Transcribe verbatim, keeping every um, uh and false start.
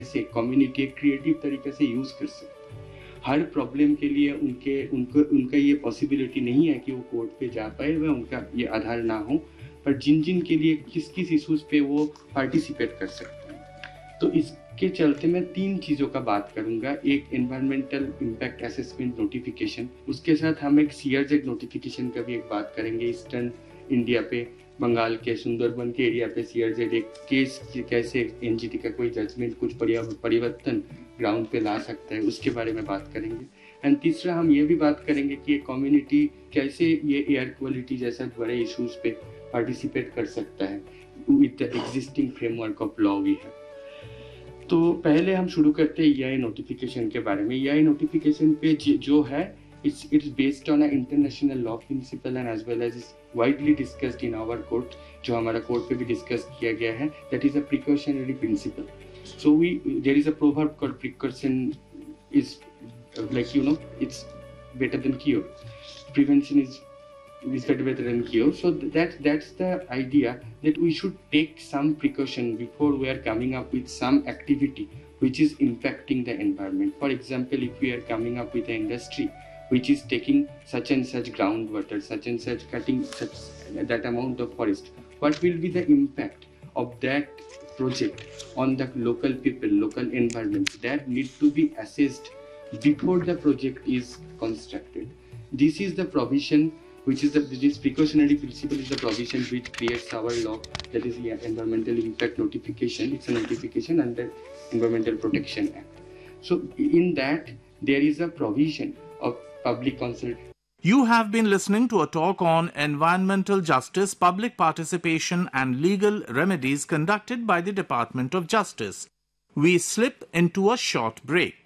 से community creative तरीके से यूज कर सकते हैं। हर प्रॉब्लम के लिए उनके उनको उनका ये पॉसिबिलिटी नहीं है कि वो कोर्ट पे जा पाए व उनका ये आधार ना हो, पर जिन जिन के लिए किस किस इशूज पे वो पार्टिसिपेट कर सकते हैं। तो इसके चलते मैं तीन चीज़ों का बात करूंगा। एक एनवायरमेंटल इम्पैक्ट असेसमेंट नोटिफिकेशन, उसके साथ हम एक सीआरजेड नोटिफिकेशन का भी एक बात करेंगे। ईस्टर्न इंडिया पे, बंगाल के सुंदरबन के एरिया पे सीआरजेड एक केस कैसे एनजीटी का कोई जजमेंट कुछ परिवर्तन ग्राउंड पे ला सकता है, उसके बारे में बात करेंगे। एंड तीसरा हम ये भी बात करेंगे कि कम्युनिटी कैसे ये एयर क्वालिटी जैसा बड़े इश्यूज पे पार्टिसिपेट कर सकता है with the existing framework of law we है। तो पहले हम शुरू करते हैं ईआई नोटिफिकेशन के बारे में। ईआई नोटिफिकेशन पे जो है, it's it's based on an international law principle and as well as is widely discussed in our court, जो हमारा कोर्ट पे भी डिस्कस किया गया है। that is a precautionary principle. So we there is a proverb called precaution is uh, like you know it's better than cure. Prevention is is better than cure. So that that's the idea that we should take some precaution before we are coming up with some activity which is impacting the environment. For example, if we are coming up with an industry which is taking such and such groundwater, such and such cutting such that amount of forest, what will be the impact of that project on the local people, local environment? That need to be assessed before the project is constructed. This is the provision which is the this precautionary principle is the provision which creates our law, that is the environmental impact notification. It's a notification under Environmental Protection Act. So in that there is a provision of public consult. You have been listening to a talk on environmental justice, public participation and legal remedies conducted by the Department of Justice. We slip into a short break.